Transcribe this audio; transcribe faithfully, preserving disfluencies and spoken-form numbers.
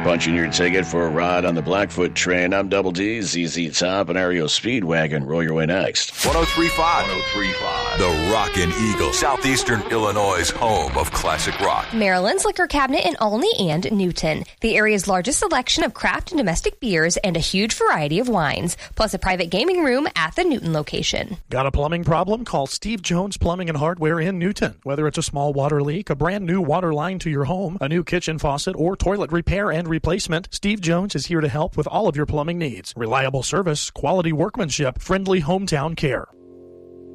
Punching your ticket for a ride on the Blackfoot train. I'm Double D, Z Z Top, and Ario Speedwagon. Roll your way next. one oh three point five. one oh three point five. The Rockin' Eagle. Southeastern Illinois' home of classic rock. Maryland's Liquor Cabinet in Olney and Newton. The area's largest selection of craft and domestic beers and a huge variety of wines. Plus a private gaming room at the Newton location. Got a plumbing problem? Call Steve Jones Plumbing and Hardware in Newton. Whether it's a small water leak, a brand new water line to your home, a new kitchen faucet, or toilet repair and replacement, Steve Jones is here to help with all of your plumbing needs. Reliable service, quality workmanship, friendly hometown care.